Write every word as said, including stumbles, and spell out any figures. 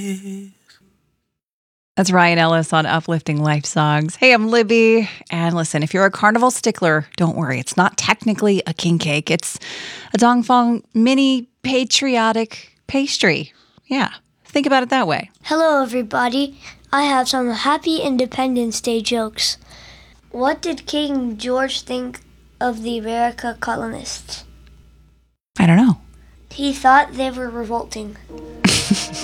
That's Ryan Ellis on Uplifting Life Songs. Hey, I'm Libby. And listen, if you're a carnival stickler, don't worry. It's not technically a king cake. It's a Dongfang mini patriotic pastry. Yeah, think about it that way. Hello, everybody. I have some happy Independence Day jokes. What did King George think of the America colonists? I don't know. He thought they were revolting.